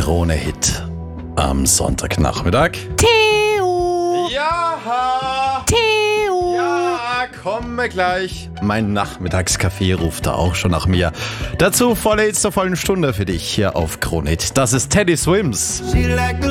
Krone-Hit am Sonntagnachmittag. Theo! Ja! Theo! Ja, komme gleich. Mein Nachmittagskaffee ruft da auch schon nach mir. Dazu volle Hits zur vollen Stunde für dich hier auf Krone-Hit. Das ist Teddy Swims. She like the